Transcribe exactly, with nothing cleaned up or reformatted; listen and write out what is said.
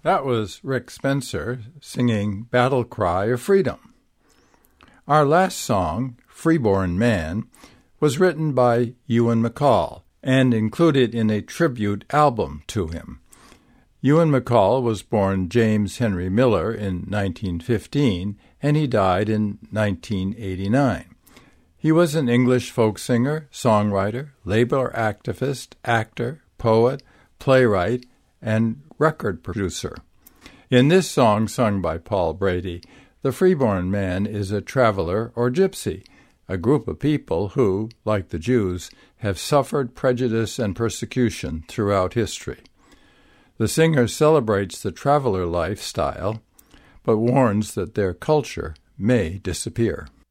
That was Rick Spencer singing Battle Cry of Freedom. Our last song, Freeborn Man, was written by Ewan MacColl and included in a tribute album to him. Ewan MacColl was born James Henry Miller in nineteen fifteen, and he died in nineteen eighty-nine. He was an English folk singer, songwriter, labor activist, actor, poet, playwright, and record producer. In this song sung by Paul Brady, the freeborn man is a traveler or gypsy, a group of people who, like the Jews, have suffered prejudice and persecution throughout history. The singer celebrates the traveler lifestyle, but warns that their culture may disappear.